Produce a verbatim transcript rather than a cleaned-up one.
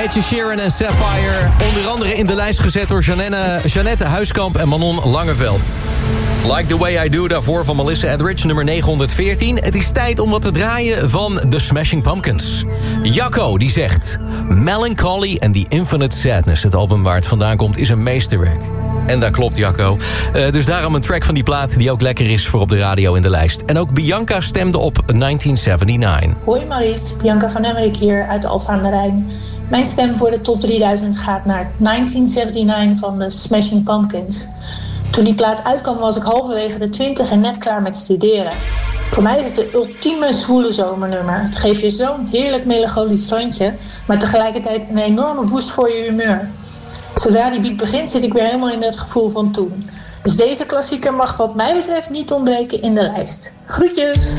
Ed Sheeran en Sapphire. Onder andere in de lijst gezet door Jeanette, Jeannette Huiskamp en Manon Langeveld. Like the Way I Do, daarvoor van Melissa Etheridge, nummer negenhonderdveertien. Het is tijd om wat te draaien van The Smashing Pumpkins. Jacco, die zegt... Melancholy and the Infinite Sadness, het album waar het vandaan komt, is een meesterwerk. En dat klopt, Jacco. Uh, dus daarom een track van die plaat die ook lekker is voor op de radio in de lijst. En ook Bianca stemde op negentien zevenenzeventig. Hoi Maurice, Bianca van Emmerik hier uit Alphen aan de Rijn. Mijn stem voor de top drieduizend gaat naar negentien zevenenzeventig van de Smashing Pumpkins. Toen die plaat uitkwam was ik halverwege de twintig en net klaar met studeren. Voor mij is het de ultieme zwoele zomernummer. Het geeft je zo'n heerlijk melancholisch standje, maar tegelijkertijd een enorme boost voor je humeur. Zodra die beat begint zit ik weer helemaal in het gevoel van toen. Dus deze klassieker mag wat mij betreft niet ontbreken in de lijst. Groetjes!